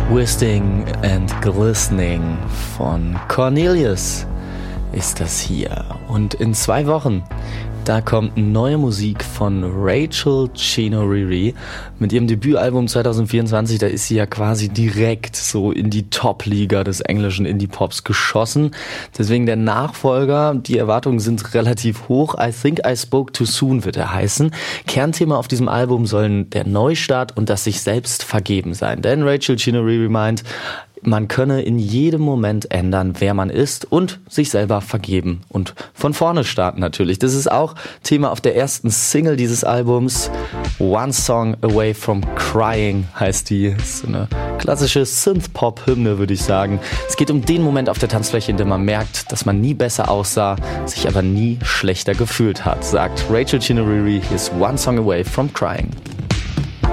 Twisting and Glistening von Cornelius ist das hier. Und in 2 Wochen, da kommt neue Musik von Rachel Chinouriri. Mit ihrem Debütalbum 2024, da ist sie ja quasi direkt so in die Top-Liga des englischen Indie-Pops geschossen. Deswegen der Nachfolger, die Erwartungen sind relativ hoch. I Think I Spoke Too Soon wird er heißen. Kernthema auf diesem Album sollen der Neustart und das sich selbst vergeben sein. Denn Rachel Chinouriri meint, man könne in jedem Moment ändern, wer man ist und sich selber vergeben und von vorne starten natürlich. Das ist auch Thema auf der ersten Single dieses Albums. One Song Away from Crying heißt die. Das ist so eine klassische Synth-Pop-Hymne, würde ich sagen. Es geht um den Moment auf der Tanzfläche, in dem man merkt, dass man nie besser aussah, sich aber nie schlechter gefühlt hat, sagt Rachel Chinouriri. Hier ist One Song Away from Crying.